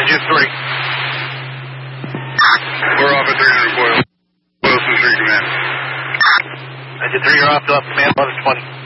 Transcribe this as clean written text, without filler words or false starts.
Engine 3. We're off at 300 Boylston 3 command. Engine 3, you're off to command 1120.